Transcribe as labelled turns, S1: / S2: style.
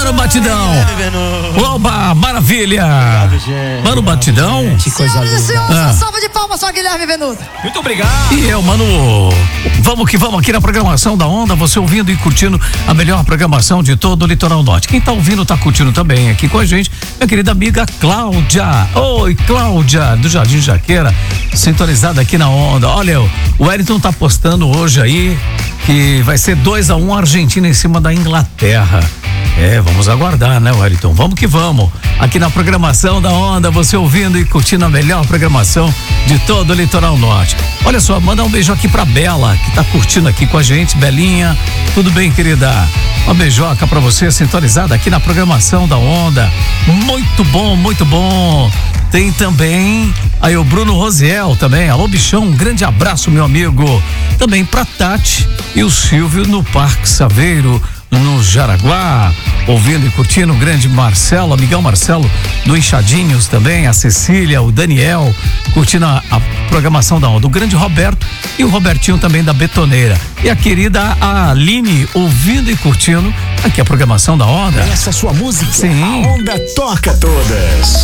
S1: Mano Batidão. Oba, maravilha. Mano Batidão.
S2: Que coisa linda.
S3: Senhores, salva de palmas só Guilherme Venuto.
S1: Muito obrigado. E eu, mano, vamos que vamos aqui na programação da Onda, você ouvindo e curtindo a melhor programação de todo o Litoral Norte. Quem tá ouvindo tá curtindo também aqui com a gente, minha querida amiga Cláudia. Oi, Cláudia, do Jardim Jaqueira, sintonizada aqui na Onda. Olha, o Wellington tá postando hoje aí que vai ser 2-1 Argentina em cima da Inglaterra. Vamos aguardar, né, Wellington? Vamos que vamos. Aqui na programação da Onda, você ouvindo e curtindo a melhor programação de todo o Litoral Norte. Olha só, manda um beijo aqui pra Bela, que tá curtindo aqui com a gente. Belinha, tudo bem, querida? Uma beijoca pra você, sintonizada aqui na programação da Onda. Muito bom, muito bom. Tem também aí o Bruno Rosiel também. Alô, bichão, um grande abraço, meu amigo. Também pra Tati e o Silvio no Parque Saveiro, no Jaraguá, ouvindo e curtindo o grande Marcelo, amigão Marcelo do Enxadinhos também, a Cecília, o Daniel, curtindo a programação da Onda, o grande Roberto e o Robertinho também da Betoneira. E a querida Aline, ouvindo e curtindo aqui a programação da Onda.
S2: Essa é a sua música?
S1: Sim.
S2: A Onda toca todas.